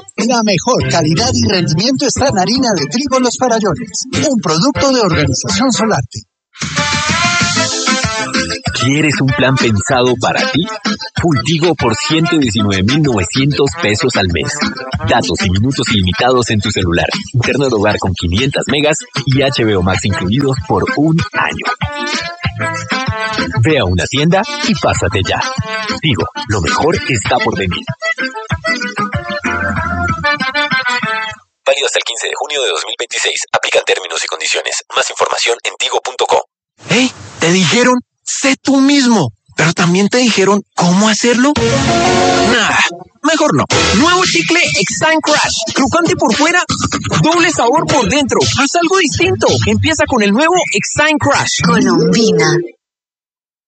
La mejor calidad y rendimiento está en harina de trigo Los Farallones, un producto de Organización Solarte. ¿Quieres un plan pensado para ti? Full-Tigo por 119,900 pesos al mes. Datos y minutos ilimitados en tu celular. Internet hogar con 500 megas y HBO Max incluidos por un año. Ve a una tienda y pásate ya. Tigo, lo mejor está por venir. Válido hasta el 15 de junio de 2026. Aplican términos y condiciones. Más información en tigo.co. ¡Hey! ¿Te dijeron? Sé tú mismo. ¿Pero también te dijeron cómo hacerlo? Nah, mejor no. Nuevo chicle Extime Crush. Crocante por fuera, doble sabor por dentro. Haz algo distinto. Empieza con el nuevo Extime Crush. Colombina.